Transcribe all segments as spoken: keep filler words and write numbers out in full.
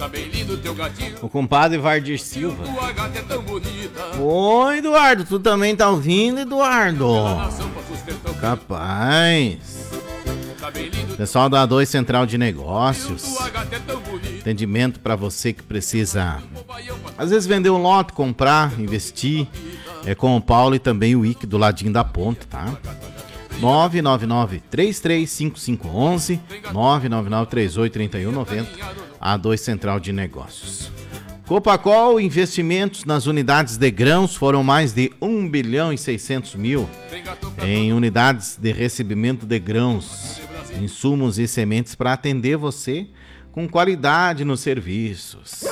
O compadre Vardir Silva. Oi, Eduardo, tu também tá ouvindo, Eduardo? Capaz. Pessoal da A dois Central de Negócios. Atendimento para você que precisa, às vezes, vender um lote, comprar, investir. É com o Paulo e também o Ike do ladinho da ponta, tá? nove nove nove, três três cinco cinco um um, nove nove nove, três oito três um nove zero. A dois Central de Negócios. Copacol, investimentos nas unidades de grãos foram mais de um bilhão e seiscentos mil em unidades de recebimento de grãos, insumos e sementes para atender você com qualidade nos serviços.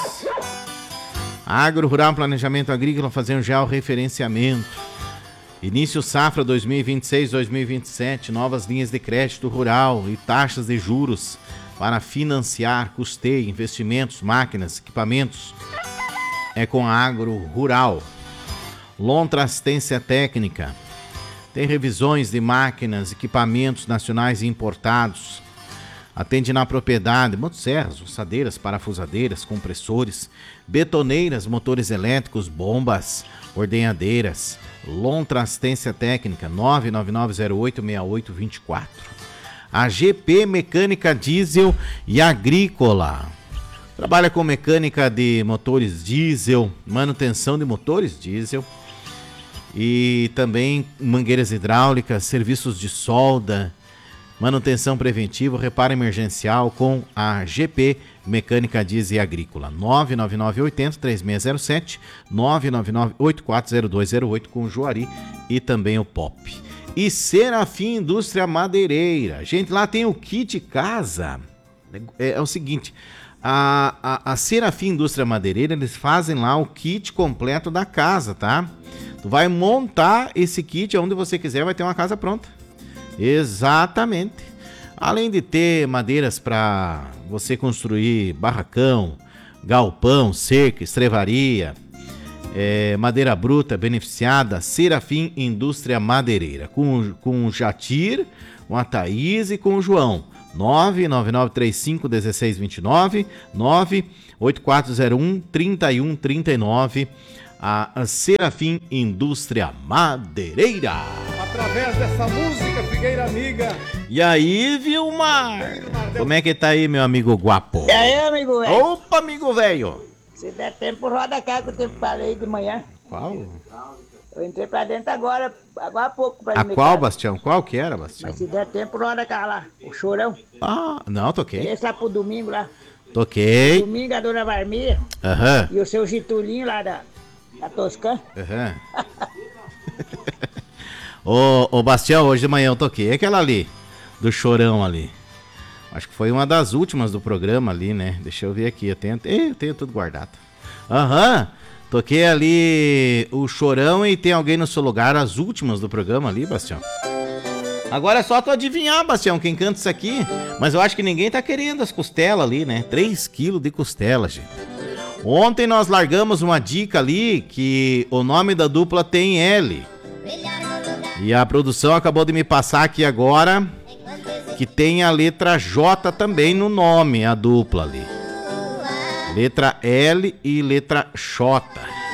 Agro Rural Planejamento Agrícola fazendo já o referenciamento. Início safra dois mil e vinte e seis, dois mil e vinte e sete, novas linhas de crédito rural e taxas de juros para financiar, custeio, investimentos, máquinas, equipamentos. É com a Agro Rural. Lontra Assistência Técnica. Tem revisões de máquinas, equipamentos nacionais e importados. Atende na propriedade motosserras, ossadeiras, parafusadeiras, compressores, betoneiras, motores elétricos, bombas, ordenhadeiras. Lontra Assistência Técnica, nove nove nove zero oito seis oito dois quatro. A G P Mecânica Diesel e Agrícola. Trabalha com mecânica de motores diesel, manutenção de motores diesel e também mangueiras hidráulicas, serviços de solda, manutenção preventiva, reparo emergencial com a G P Mecânica Diesel e Agrícola. nove nove nove oito zero três seis zero sete, nove nove nove oito quatro zero dois zero oito com o Juari e também o Pop. E Serafim Indústria Madeireira. Gente, lá tem o kit casa. É, é o seguinte, a, a, a Serafim Indústria Madeireira, eles fazem lá o kit completo da casa, tá? Tu vai montar esse kit onde você quiser, vai ter uma casa pronta. Exatamente. Além de ter madeiras para você construir barracão, galpão, cerca, estrevaria, é, madeira bruta beneficiada, Serafim Indústria Madeireira, com, com o Jatir, com a Thaís e com o João. nove nove nove três cinco um seis dois nove, nove oito quatro zero um três um três nove. A Serafim Indústria Madeireira. Através dessa música, Figueira Amiga. E aí, Vilmar? Como é que tá aí, meu amigo guapo? E aí, amigo velho? Opa, amigo velho. Se der tempo, roda a casa que eu te falei de manhã. Qual? Eu entrei pra dentro agora, agora há pouco. Pra A qual, Bastião? Qual que era, Bastião? Mas se der tempo, roda a casa lá. O Chorão. Ah, não, toquei. Esse lá pro domingo lá. Toquei. Domingo a dona Varmia. Aham. E o seu Gitulinho lá da, da Toscã. Aham. Ô, ô, Bastião, hoje de manhã eu toquei aquela ali, do Chorão ali. Acho que foi uma das últimas do programa ali, né? Deixa eu ver aqui, eu tenho, eu tenho tudo guardado. Aham, toquei ali o Chorão e tem alguém no seu lugar, as últimas do programa ali, Bastião. Agora é só tu adivinhar, Bastião, quem canta isso aqui. Mas eu acho que ninguém tá querendo as costelas ali, né? três quilos de costela, gente. Ontem nós largamos uma dica ali que o nome da dupla tem L. E a produção acabou de me passar aqui agora que tem a letra J também no nome, a dupla ali. Letra L e letra J.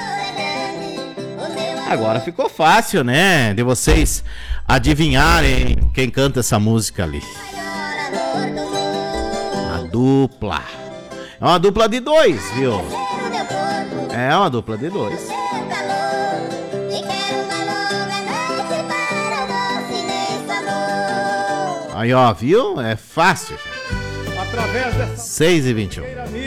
Agora ficou fácil, né? De vocês adivinharem quem canta essa música ali. A dupla. É uma dupla de dois, viu? É uma dupla de dois. Aí, ó, viu? É fácil, gente. Através dessa seis e vinte e um.